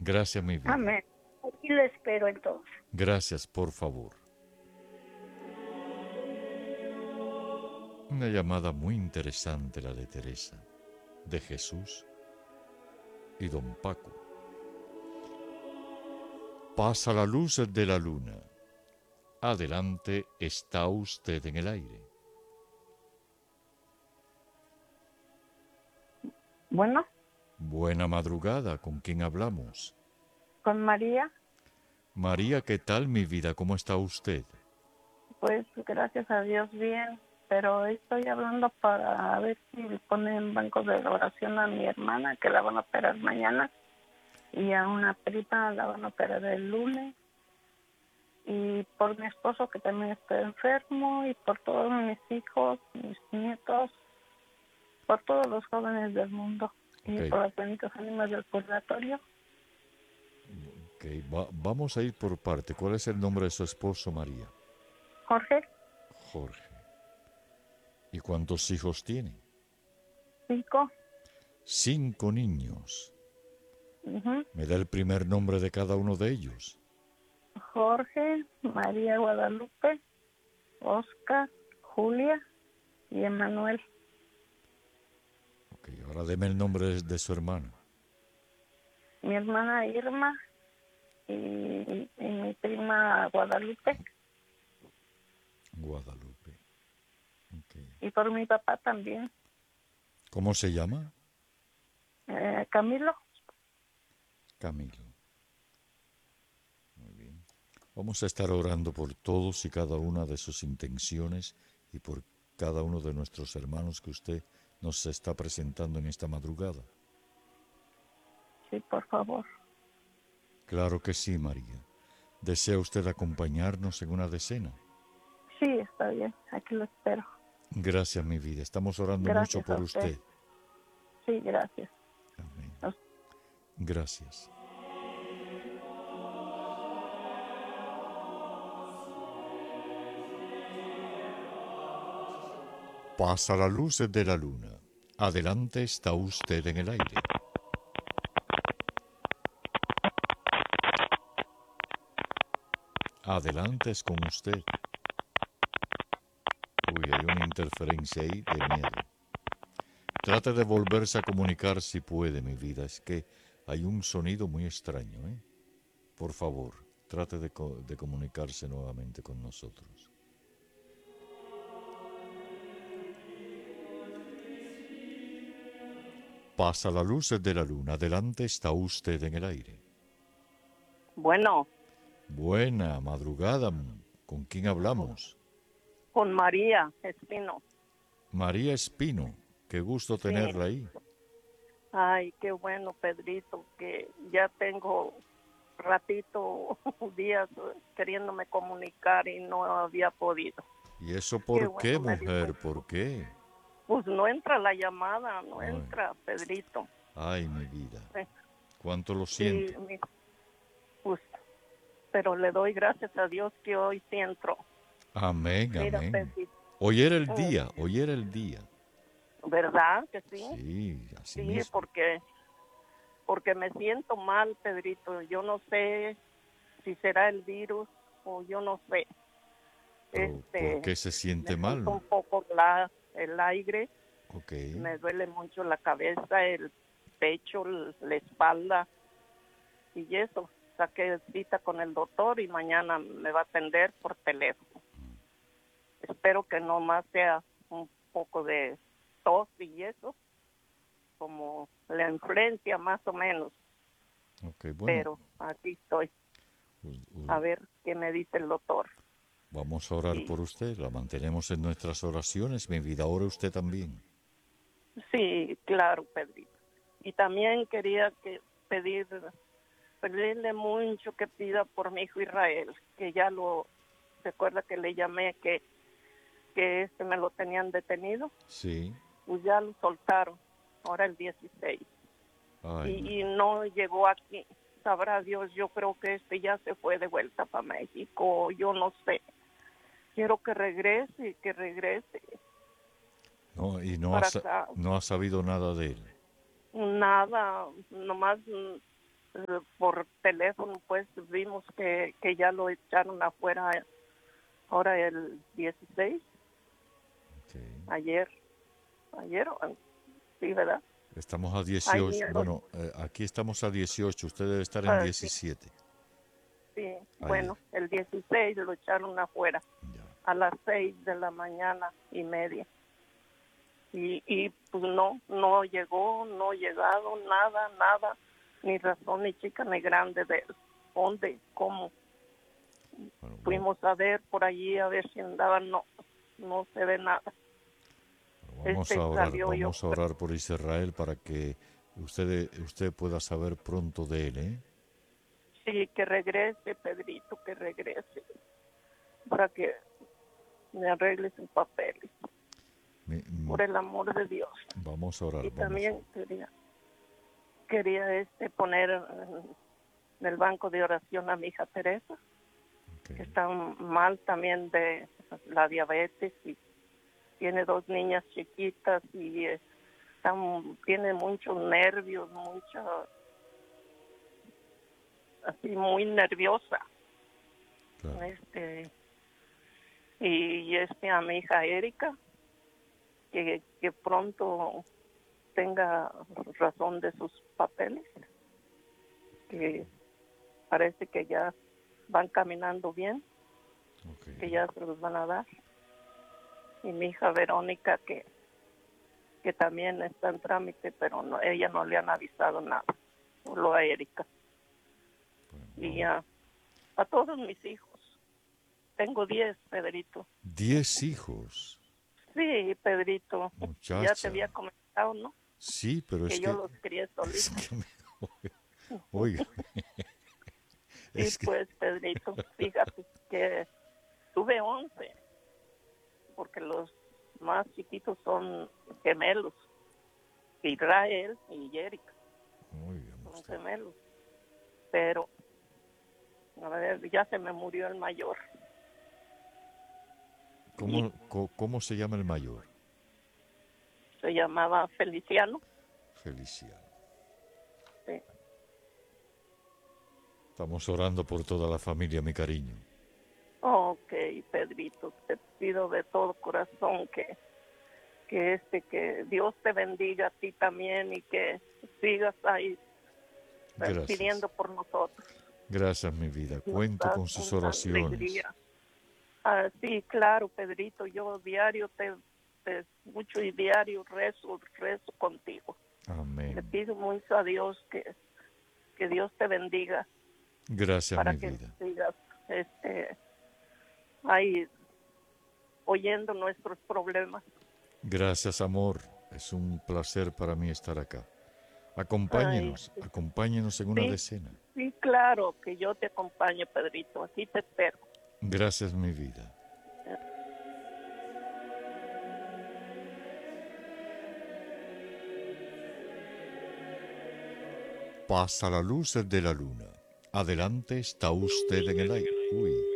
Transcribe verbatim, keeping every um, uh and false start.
Gracias, mi vida. Amén. Aquí le espero entonces. Gracias, por favor. Una llamada muy interesante la de Teresa, de Jesús y don Paco. Pasa la luz de la luna. Adelante está usted en el aire. Bueno, Buena madrugada, ¿con quién hablamos? con María, María, ¿qué tal mi vida? ¿Cómo está usted? pues gracias a Dios bien, pero estoy hablando para ver si le ponen bancos de oración a mi hermana, que la van a operar mañana, y a una prima la van a operar el lunes, y por mi esposo que también está enfermo, y por todos mis hijos, mis nietos, por todos los jóvenes del mundo, y Ok, por las benditas ánimas del purgatorio. okay. Va- vamos a ir por parte. ¿Cuál es el nombre de su esposo, María? Jorge, Jorge. ¿Y cuántos hijos tiene? cinco. Cinco niños. Ujú. ¿Me da el primer nombre de cada uno de ellos? Jorge, María Guadalupe, Oscar, Julia y Emanuel. Ok, ahora deme el nombre de, de su hermana. Mi hermana Irma y, y mi prima Guadalupe. Guadalupe. Ok. Y por mi papá también, ¿Cómo se llama? eh, Camilo. Camilo. Muy bien. Vamos a estar orando por todos y cada una de sus intenciones y por cada uno de nuestros hermanos que usted nos está presentando en esta madrugada. Sí, por favor. Claro que sí, María. ¿Desea usted acompañarnos en una decena? Sí, está bien, aquí lo espero. Gracias, mi vida. Estamos orando mucho Gracias a por usted. usted. Sí, gracias. Amén. A usted. Gracias. Pasa la luz de la luna. Adelante está usted en el aire. Adelante es con usted. Uy, hay una interferencia ahí de miedo. Trate de volverse a comunicar si puede, mi vida. Es que hay un sonido muy extraño, ¿eh? Por favor, trate de, co- de comunicarse nuevamente con nosotros. Pasa la luz de la luna. Adelante está usted en el aire. Bueno, Buena madrugada. ¿Con quién hablamos? con María Espino. María Espino. Qué gusto Sí. tenerla ahí. Ay, qué bueno, Pedrito, que ya tengo ratito, días eh, queriéndome comunicar y no había podido. ¿Y eso Qué por qué, bueno me mujer? dices tú. ¿Por qué? Pues no entra la llamada, no Ay, entra, Pedrito. ay, mi vida. Eh, ¿Cuánto lo Sí, siento? mi- pues, pero le doy gracias a Dios que hoy sí entró. Amén, Mira, amén. Pedrito, Hoy era el mm, día, hoy era el día. ¿verdad que sí? Sí, así Sí, mismo. porque porque me siento mal, Pedrito. Yo no sé si será el virus o yo no sé. Pero, ¿por Este, qué se siente me falta mal? un poco la, el aire, Ok. me duele mucho la cabeza, el pecho, l- la espalda y eso. Saqué cita con el doctor y mañana me va a atender por teléfono. Espero que no más sea un poco de tos y eso, como la influencia más o menos, Ok, bueno, pero aquí estoy. u- u- A ver qué me dice el doctor. vamos a orar Y por usted, la mantenemos en nuestras oraciones, mi vida, ore usted también. sí, claro, Pedrito. Y también quería que pedir, pedirle mucho que pida por mi hijo Israel, que ya lo, recuerda que le llamé que, que este me lo tenían detenido, Sí, pues ya lo soltaron, ahora el dieciséis. ay, mi- Y, y no llegó aquí. Sabrá Dios, yo creo que este ya se fue de vuelta para México, yo no sé. Quiero que regrese, que regrese no, y no ha, para sa- acá. no ha sabido nada de él. Nada, nomás mm, eh, por por teléfono pues vimos que, que ya lo echaron afuera ahora el dieciséis, Okay. ayer, ayer, o an- sí, ¿verdad? Estamos a Ay, dieciocho. mira, Bueno, eh, aquí estamos a dieciocho. Usted debe estar en ah, sí, diecisiete. sí, Ahí. bueno, el dieciséis lo echaron afuera Ya. a las seis de la mañana y media. Y, y pues no, no llegó, no llegado, nada, nada, ni razón, ni chica, ni grande de dónde, cómo. Bueno, Fuimos a ver por allí, a ver si andaban, no, no se ve nada. vamos Este a orar, salió yo, vamos a orar por Israel para que usted, usted pueda saber pronto de él, ¿eh? sí, que regrese, Pedrito, que regrese, para que me arregle sus papeles, Mi- mi- por el amor de Dios. vamos a orar, Y vamos a también orar. quería, quería este poner en, en el banco de oración a mi hija Teresa, Okay. que está mal también de la diabetes y tiene dos niñas chiquitas y eh, está, mu- tiene muchos nervios, mucha, así muy nerviosa. Claro. Este, y este a mi hija Erika, que, que pronto tenga razón de sus papeles, que parece que ya van caminando bien, Okay. que ya se los van a dar. Y mi hija Verónica, que, que también está en trámite, pero no, ella no le han avisado nada, solo a Erika. Bueno, Y vamos. a, a todos mis hijos. Tengo diez, Pedrito. Diez hijos, Sí, Pedrito, ya te muchacha. había comentado, ¿no? Sí, pero Que es yo que, los crié es solitos. que me- oiga, Y es que, pues, Pedrito, fíjate que tuve once, porque los más chiquitos son gemelos, Israel y Erika, oiga, son usted. gemelos. Pero, a ver, ya se me murió el mayor. ¿Cómo, co- cómo se llama el mayor? Se llamaba Feliciano. Feliciano. Sí. Estamos orando por toda la familia, mi cariño. Ok, Pedrito, te pido de todo corazón que, que este, que Dios te bendiga a ti también y que sigas ahí eh, Gracias. pidiendo por nosotros. Gracias, mi vida. Nos Cuento das con sus una oraciones. alegría. Ah, sí, claro, Pedrito, yo diario te, te escucho y diario rezo, rezo contigo. Le Amén. pido mucho a Dios que, que Dios te bendiga Gracias, para mi que vida. sigas este, ahí oyendo nuestros problemas. Gracias, amor. Es un placer para mí estar acá. Acompáñenos, Ay, acompáñenos en una sí, decena. sí, claro, que yo te acompaño, Pedrito, aquí te espero. Gracias, mi vida. Pasa la luz de la luna. Adelante está usted en el aire. Uy.